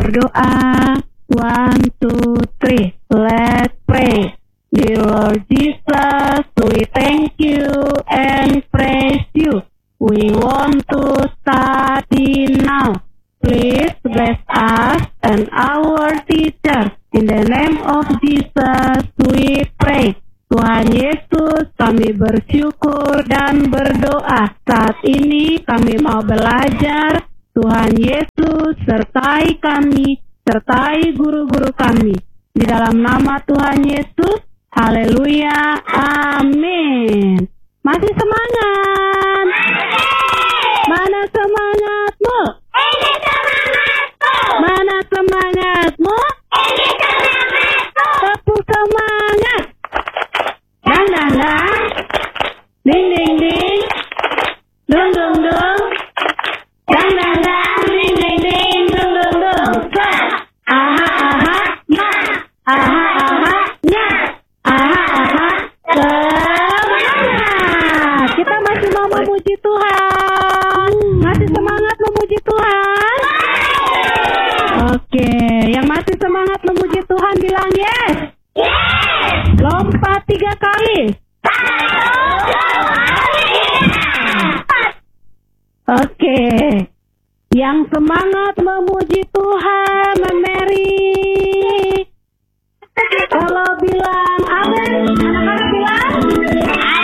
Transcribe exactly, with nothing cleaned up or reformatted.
berdoa. One, two, three. Let's pray. Dear Lord Jesus, we thank you and praise you. We want to study now. Please bless us and our teacher. In the name of Jesus we pray. Tuhan Yesus, kami bersyukur dan berdoa. Saat ini kami mau belajar. Tuhan Yesus, sertai kami, sertai guru-guru kami. Di dalam nama Tuhan Yesus, haleluya, amin. Masih semangat? Mana semangatmu? Ini semangatku. Mana semangatmu? Ini semangatku. Tepuk semangat. Dang dang dang. Ding ding ding. Dung dung dung. Dang dang dang. Ding ding ding. Dung dung dung. Sa. Aha aha. Ya. Aha aha. Ya. Aha aha. Semangat. Kita masih mau memuji Tuhan. Masih semangat memuji Tuhan? Oke, yang masih semangat memuji Tuhan bilang yes. Yes. Lompat tiga kali. Oke, yang semangat memuji Tuhan, Mary. Kalau bilang amin, anak-anak bilang